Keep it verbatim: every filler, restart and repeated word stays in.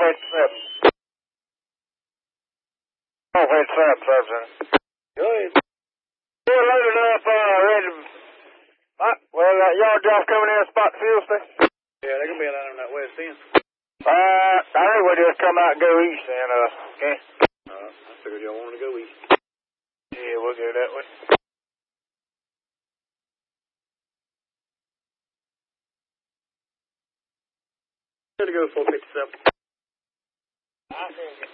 fifty-seven. four fifty-seven, Sergeant. Go ahead. We're loaded up, uh, ready. Uh, well, uh, y'all just coming in to spot the fuel station? Yeah, they're going to be down on that west end. Uh, I think we'll just come out and go east then, uh, okay? Uh, I figured y'all wanted to go east. Yeah, we'll go that way. Good to go, four fifty-seven. I think